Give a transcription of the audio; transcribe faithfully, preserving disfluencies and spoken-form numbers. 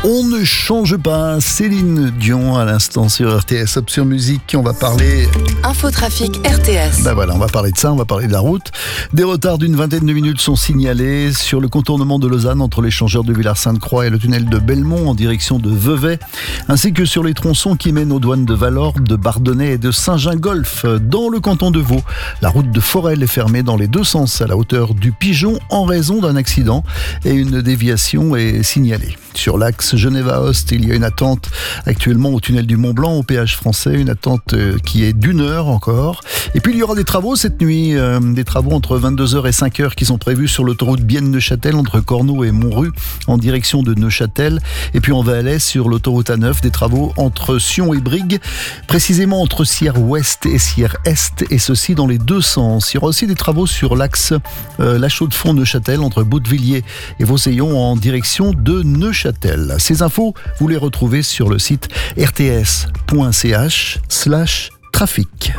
On ne change pas. Céline Dion à l'instant sur R T S Option Musique. On va parler Infotrafic R T S. Ben voilà, on va parler de ça, on va parler de la route. Des retards d'une vingtaine de minutes sont signalés sur le contournement de Lausanne entre l'échangeur de Villars-Sainte-Croix et le tunnel de Belmont en direction de Vevey, ainsi que sur les tronçons qui mènent aux douanes de Vallorbe, de Bardonnay et de Saint-Gingolph. Dans le canton de Vaud, la route de Forel est fermée dans les deux sens à la hauteur du Pigeon en raison d'un accident et une déviation est signalée. Sur l'axe Genève-Aoste, il y a une attente actuellement au tunnel du Mont-Blanc, au péage français, une attente qui est d'une heure encore. Et puis il y aura des travaux cette nuit, euh, des travaux entre vingt-deux heures et cinq heures qui sont prévus sur l'autoroute Bienne-Neuchâtel entre Cornaux et Montru en direction de Neuchâtel. Et puis en Valais sur l'autoroute A neuf, des travaux entre Sion et Brigue, précisément entre Sierre-Ouest et Sierre-Est, et ceci dans les deux sens. Il y aura aussi des travaux sur l'axe euh, La Chaux-de-Fonds-Neuchâtel entre Boutevilliers et Vauseillon en direction de Neuchâtel. Ces infos, vous les retrouvez sur le site r t s point c h slash trafic.